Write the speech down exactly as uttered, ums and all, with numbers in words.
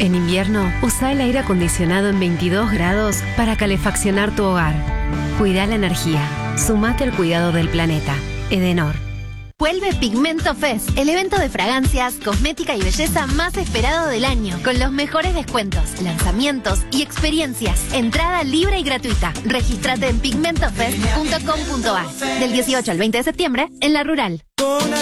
En invierno, usa el aire acondicionado en veintidós grados para calefaccionar tu hogar. Cuida la energía. Sumate al cuidado del planeta. Edenor. Vuelve Pigmento Fest, el evento de fragancias, cosmética y belleza más esperado del año, con los mejores descuentos, lanzamientos y experiencias. Entrada libre y gratuita. Regístrate en pigmentofest punto com punto ar del dieciocho al veinte de septiembre en La Rural.